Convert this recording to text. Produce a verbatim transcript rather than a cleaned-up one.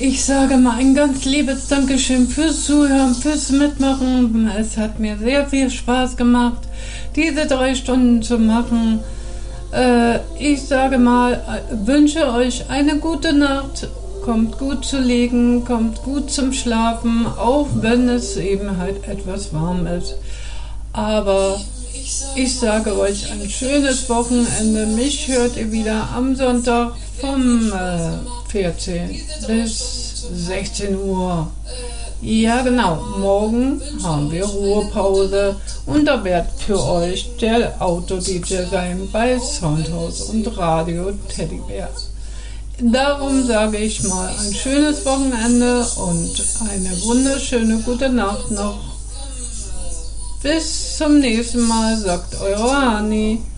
ich sage mal ein ganz liebes Dankeschön fürs Zuhören, fürs Mitmachen. Es hat mir sehr viel Spaß gemacht, diese drei Stunden zu machen. Äh, ich sage mal, wünsche euch eine gute Nacht. Kommt gut zu liegen, kommt gut zum Schlafen, auch wenn es eben halt etwas warm ist. Aber ich sage euch ein schönes Wochenende. Mich hört ihr wieder am Sonntag vom äh, vierzehn bis sechzehn Uhr. Ja genau, morgen haben wir Ruhepause und da wird für euch der Auto-D J sein bei Soundhouse und Radio Teddybär. Darum sage ich mal ein schönes Wochenende und eine wunderschöne gute Nacht noch. Bis zum nächsten Mal, sagt eure Hani.